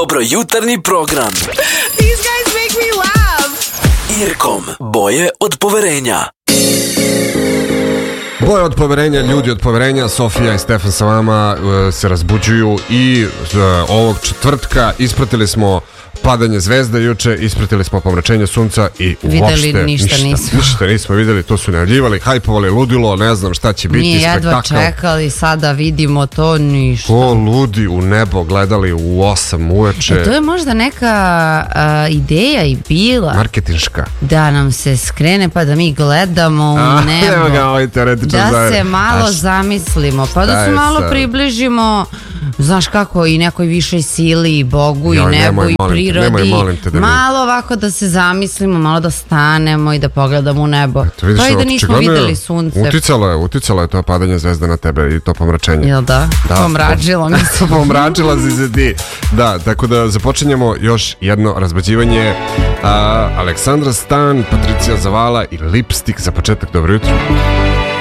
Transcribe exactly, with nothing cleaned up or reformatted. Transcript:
Dobro jutarnji program. These guys make me laugh. Irkom, boje od poverenja. Boje od poverenja, ljudi od poverenja, Sofija i Stefan sa vama uh, se razbuđuju i uh, ovog četvrtka ispratili smo padanje zvezda juče, ispratili smo pomračenje sunca i videli uopšte ništa, ništa, nismo. ništa nismo videli, to su najavljivali, hajpovali, ludilo, ne znam šta će biti, Mi jedva spektakl. čekali, sada vidimo to, ništa. Ko ludi u nebo gledali u osam uveče. E, to je možda neka a, ideja i bila Marketinška. da nam se skrene pa da mi gledamo u A, nebo. evo ga, ovaj teoretičar Da zavere. se malo A šta- zamislimo, pa šta da se je malo sad? približimo, znaš kako, i nekoj višoj sili, i Bogu, Joj, i nebu, nemoj, i molim te, prirodi. nemoj, molim te da mi- Malo ovako da se zamislimo, malo da stanemo i da pogledamo u nebo. To vidiš, Pa i da nismo očigledno je videli sunce. Uticalo je, uticalo je to padanje zvezda na tebe i to pomračenje. Jel da? Da. Pomračilo mi se. Pomračila si se ti. Da, tako da započinjemo još jedno razbađivanje. A, Aleksandra Stan, Patricija Zavala i Lipstick za početak. Dobro jutro.